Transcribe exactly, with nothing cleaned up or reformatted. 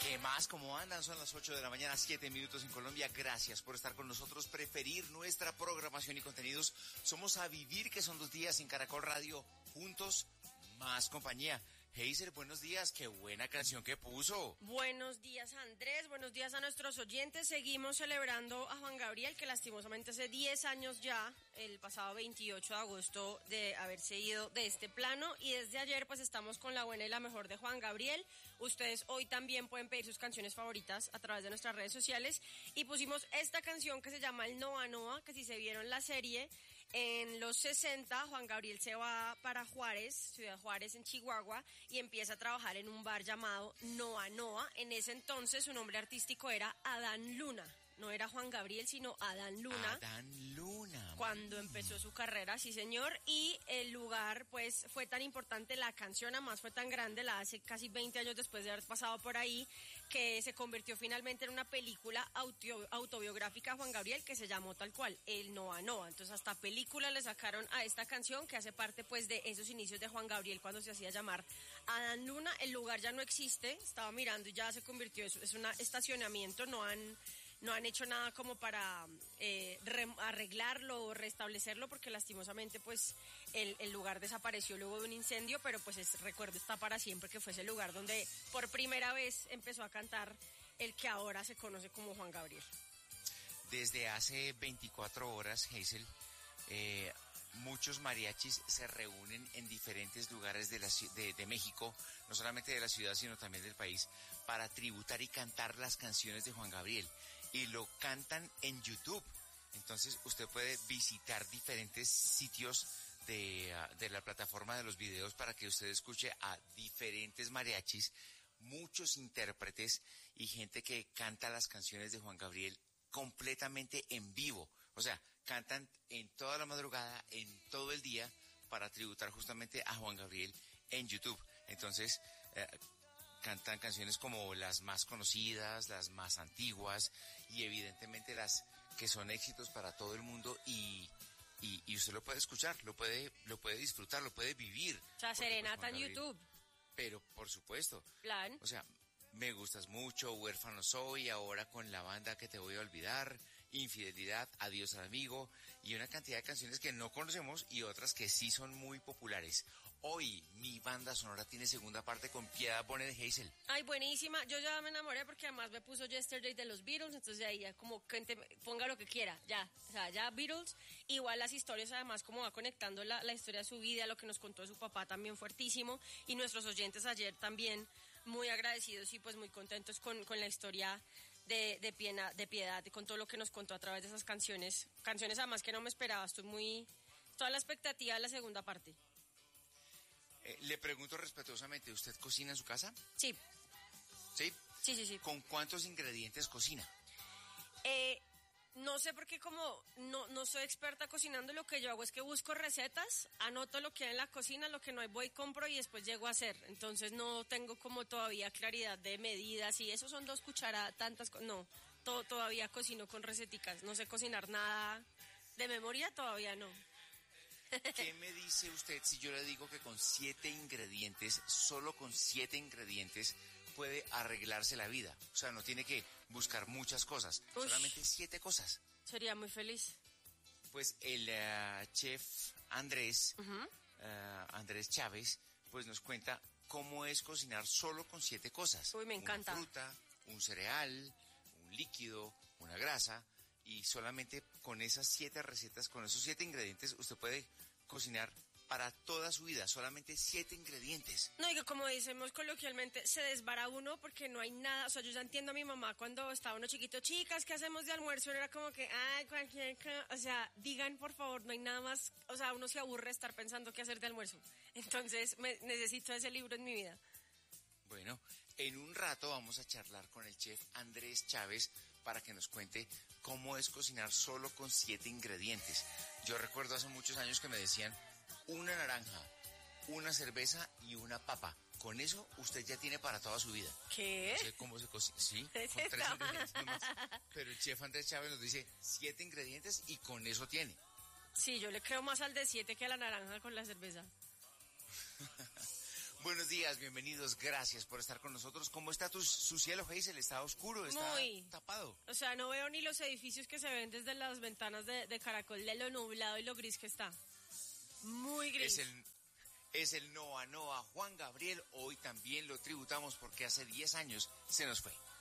¿Qué más? ¿Cómo andan? Son las ocho de la mañana, siete minutos en Colombia. Gracias por estar con nosotros, preferir nuestra programación y contenidos. Somos A Vivir, que son dos días en Caracol Radio, juntos, más compañía. Heiser, buenos días, qué buena canción que puso. Buenos días, Andrés, buenos días a nuestros oyentes. Seguimos celebrando a Juan Gabriel, que lastimosamente hace diez años ya, el pasado veintiocho de agosto, de haberse ido de este plano. Y desde ayer pues estamos con la buena y la mejor de Juan Gabriel. Ustedes hoy también pueden pedir sus canciones favoritas a través de nuestras redes sociales. Y pusimos esta canción que se llama El Noa Noa, que si se vieron la serie, en los sesenta Juan Gabriel se va para Juárez, Ciudad Juárez en Chihuahua, y empieza a trabajar en un bar llamado Noa Noa. En ese entonces su nombre artístico era Adán Luna. No era Juan Gabriel, sino Adán Luna. Adán Luna. Cuando empezó su carrera, sí señor. Y el lugar, pues, fue tan importante, la canción además fue tan grande, la hace casi veinte años después de haber pasado por ahí, que se convirtió finalmente en una película auto, autobiográfica a Juan Gabriel que se llamó tal cual, El Noa Noa. Entonces hasta película le sacaron a esta canción que hace parte, pues, de esos inicios de Juan Gabriel cuando se hacía llamar Adán Luna. El lugar ya no existe, estaba mirando y ya se convirtió, es, es un estacionamiento, no han... No han hecho nada como para eh, re- arreglarlo o restablecerlo porque lastimosamente pues el, el lugar desapareció luego de un incendio, pero pues el recuerdo está para siempre que fue ese lugar donde por primera vez empezó a cantar el que ahora se conoce como Juan Gabriel. Desde hace veinticuatro horas, Hazel, eh, muchos mariachis se reúnen en diferentes lugares de, la, de, de México, no solamente de la ciudad sino también del país, para tributar y cantar las canciones de Juan Gabriel. Y lo cantan en YouTube. Entonces usted puede visitar diferentes sitios de, uh, de la plataforma de los videos para que usted escuche a diferentes mariachis, muchos intérpretes y gente que canta las canciones de Juan Gabriel completamente en vivo. O sea, cantan en toda la madrugada, en todo el día, para tributar justamente a Juan Gabriel en YouTube. Entonces, eh, cantan canciones como las más conocidas, las más antiguas y evidentemente las que son éxitos para todo el mundo y, y, y usted lo puede escuchar, lo puede, lo puede disfrutar, lo puede vivir. O sea, serenata pues, en Gabriel, YouTube. Pero, por supuesto. Plan. O sea, Me Gustas Mucho, Huérfano Soy, Ahora con la Banda que Te Voy a Olvidar, Infidelidad, Adiós al Amigo y una cantidad de canciones que no conocemos y otras que sí son muy populares. Hoy mi banda sonora tiene segunda parte con Piedad Bonet de Hazel. Ay, buenísima. Yo ya me enamoré porque además me puso Yesterday de los Beatles, entonces ahí ya como que ponga lo que quiera, ya. O sea, ya Beatles. Igual las historias además como va conectando la, la historia de su vida, lo que nos contó de su papá también fuertísimo y nuestros oyentes ayer también muy agradecidos y pues muy contentos con, con la historia de, de, piedad, de Piedad y con todo lo que nos contó a través de esas canciones. Canciones además que no me esperaba, estoy muy... Toda la expectativa de la segunda parte. Eh, le pregunto respetuosamente, ¿usted cocina en su casa? Sí. ¿Sí? Sí, sí, sí. ¿Con cuántos ingredientes cocina? Eh... No sé por qué como no, no soy experta cocinando, lo que yo hago es que busco recetas, anoto lo que hay en la cocina, lo que no hay voy, compro y después llego a hacer. Entonces no tengo como todavía claridad de medidas y eso son dos cucharadas, tantas, no, to, todavía cocino con receticas, no sé cocinar nada de memoria, todavía no. ¿Qué me dice usted si yo le digo que con siete ingredientes, solo con siete ingredientes, puede arreglarse la vida? O sea, no tiene que buscar muchas cosas, Uy, solamente siete cosas. Sería muy feliz. Pues el uh, chef Andrés, uh-huh. uh, Andrés Chávez, pues nos cuenta cómo es cocinar solo con siete cosas. Uy, me encanta. Una fruta, un cereal, un líquido, una grasa, y solamente con esas siete recetas, con esos siete ingredientes, usted puede cocinar para toda su vida, solamente siete ingredientes. No, y que como decimos coloquialmente, se desvara uno porque no hay nada. O sea, yo ya entiendo a mi mamá cuando estaba uno chiquito, chicas, ¿qué hacemos de almuerzo? Era como que, ay, cualquier cosa. O sea, digan, por favor, no hay nada más. O sea, uno se aburre estar pensando qué hacer de almuerzo. Entonces, me, necesito ese libro en mi vida. Bueno, en un rato vamos a charlar con el chef Andrés Chávez para que nos cuente cómo es cocinar solo con siete ingredientes. Yo recuerdo hace muchos años que me decían una naranja, una cerveza y una papa. Con eso usted ya tiene para toda su vida. ¿Qué? No sé cómo se cocina. Sí, con tres ingredientes nomás. Pero el chef Andrés Chávez nos dice siete ingredientes y con eso tiene. Sí, yo le creo más al de siete que a la naranja con la cerveza. Buenos días, bienvenidos, gracias por estar con nosotros. ¿Cómo está tu, su cielo, Hazel? ¿Está oscuro? ¿Está Muy. tapado? O sea, no veo ni los edificios que se ven desde las ventanas de, de Caracol, de lo nublado y lo gris que está. Muy gris. Es el, es el Noa Noa Juan Gabriel. Hoy también lo tributamos porque hace diez años se nos fue.